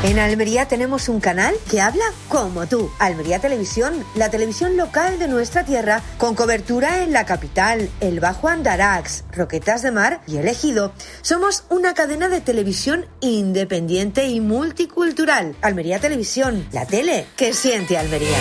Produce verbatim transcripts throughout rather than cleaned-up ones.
En Almería tenemos un canal que habla como tú. Almería Televisión, la televisión local de nuestra tierra, con cobertura en la capital, el Bajo Andarax, Roquetas de Mar y El Ejido. Somos una cadena de televisión independiente y multicultural. Almería Televisión, la tele que siente Almería.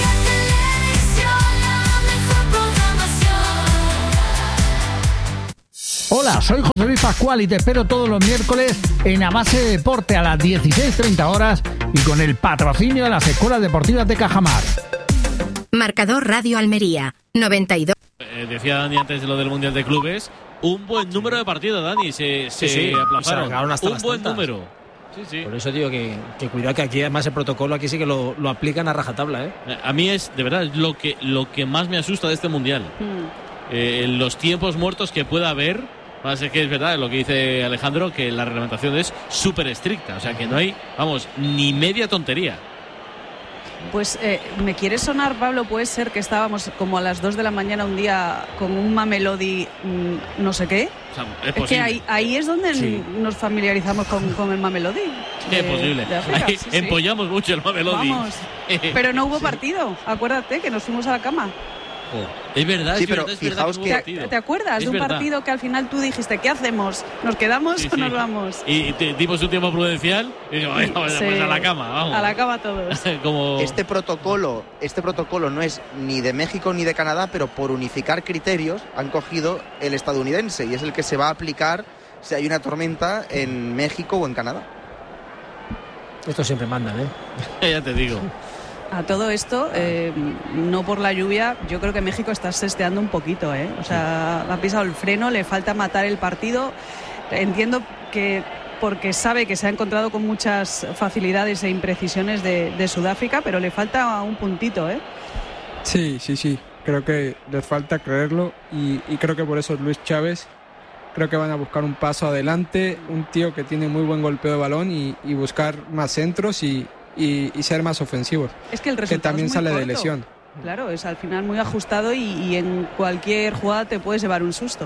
Hola, soy José Luis Pascual y te espero todos los miércoles en A Base de Deporte a las dieciséis treinta horas y con el patrocinio de las Escuelas Deportivas de Cajamar. Marcador Radio Almería, noventa y dos. Eh, decía Dani antes de lo del Mundial de Clubes, un buen número de partidos, Dani, se, se sí, sí, aplazaron. se hasta un las buen tantas. número. Sí, sí. Por eso digo que, que cuidado, que aquí además el protocolo aquí sí que lo, lo aplican a rajatabla, ¿eh? A mí es, de verdad, lo que, lo que más me asusta de este Mundial. Mm. Eh, los tiempos muertos que pueda haber. Más es que es verdad lo que dice Alejandro, que la reglamentación es súper estricta, o sea que no hay, vamos, ni media tontería. Pues eh, me quiere sonar, Pablo, puede ser que estábamos como a las dos de la mañana un día con un Mamelodi mmm, no sé qué. O sea, es, es que ahí, ahí es donde sí. nos familiarizamos con, con el Mamelodi. De, es posible. De África, ahí sí, sí. Empollamos mucho el Mamelodi. Vamos. Pero no hubo partido, acuérdate que nos fuimos a la cama. Oh, es verdad, sí, es pero verdad, es verdad fijaos que que... ¿Te, ¿Te acuerdas es de un verdad. partido que al final tú dijiste, ¿qué hacemos? ¿Nos quedamos sí, o sí. nos vamos? Y te dimos un tiempo prudencial y digo, bueno, pues sí. a la cama, vamos. A la cama todos. Como... Este protocolo, este protocolo no es ni de México ni de Canadá, pero por unificar criterios han cogido el estadounidense y es el que se va a aplicar si hay una tormenta en México o en Canadá. Estos siempre mandan, ¿eh? Ya te digo. A todo esto, eh, no por la lluvia, yo creo que México está sesteando un poquito, ¿eh? O sea, ha pisado el freno, le falta matar el partido. Entiendo que porque sabe que se ha encontrado con muchas facilidades e imprecisiones de, de Sudáfrica, pero le falta un puntito, ¿eh? Sí, sí, sí. Creo que les falta creerlo y, y creo que por eso Luis Chávez, creo que van a buscar un paso adelante, un tío que tiene muy buen golpeo de balón y, y buscar más centros y Y, y ser más ofensivos. Es que el que resultado también es muy sale corto. de lesión. Claro, es al final muy ajustado y, y en cualquier jugada te puedes llevar un susto.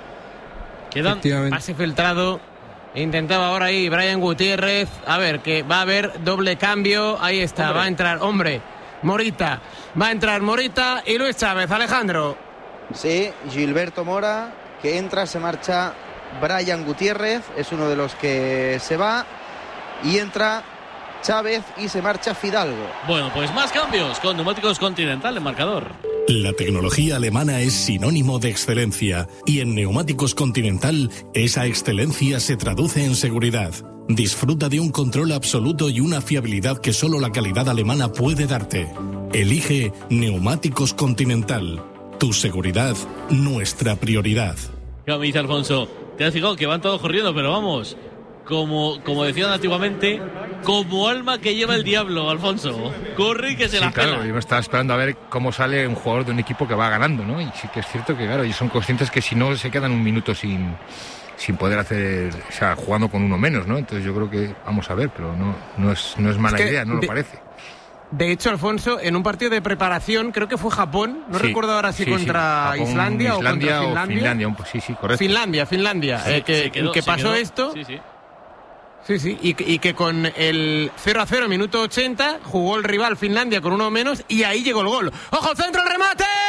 Quedan pase filtrado. Intentaba ahora ahí Brian Gutiérrez. A ver, que va a haber doble cambio. Ahí está, hombre. Va a entrar, hombre, Morita. Va a entrar Morita y Luis Chávez. Alejandro. Sí, Gilberto Mora, que entra, se marcha Brian Gutiérrez, es uno de los que se va. Y entra Chávez y se marcha Fidalgo. Bueno, pues más cambios con Neumáticos Continental en marcador. La tecnología alemana es sinónimo de excelencia y en Neumáticos Continental esa excelencia se traduce en seguridad. Disfruta de un control absoluto y una fiabilidad que solo la calidad alemana puede darte. Elige Neumáticos Continental. Tu seguridad, nuestra prioridad. ¿Qué me dice Alfonso? Te has fijado que van todos corriendo, pero vamos... Como, como decían antiguamente, como alma que lleva el diablo, Alfonso. Corre y que se sí, la claro, pela. yo me estaba esperando a ver cómo sale un jugador de un equipo que va ganando, ¿no? Y sí que es cierto que, claro, ellos son conscientes que si no se quedan un minuto sin, sin poder hacer, o sea, jugando con uno menos, ¿no? Entonces yo creo que, vamos a ver, pero no, no, es, no es mala es que idea, no de, lo parece. De hecho, Alfonso, en un partido de preparación, creo que fue Japón, no sí, recuerdo ahora si sí, contra sí. Japón, Islandia, Islandia o contra Finlandia. O Finlandia, pues sí, sí, correcto. Finlandia, Finlandia, Sí, eh, que, quedó, que pasó quedó, esto... Sí, sí. Sí, sí, y, y que con el cero a cero, minuto ochenta, jugó el rival Finlandia con uno menos y ahí llegó el gol. ¡Ojo, centro, el remate!